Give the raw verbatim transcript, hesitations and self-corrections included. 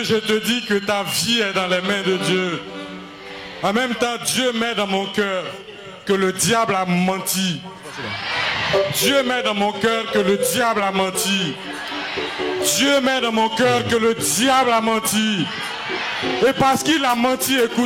Dieu, je te dis que ta vie est dans les mains de Dieu. En même temps, Dieu met dans mon cœur que le diable a menti. Dieu met dans mon cœur que le diable a menti. Dieu met dans mon cœur que le diable a menti. Et parce qu'il a menti, écoute.